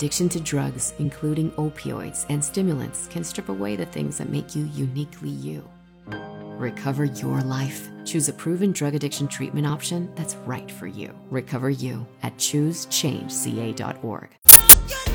Addiction to drugs, including opioids and stimulants, can strip away the things that make you uniquely you. Recover your life. Choose a proven drug addiction treatment option that's right for you. Recover You at ChooseChangeCA.org.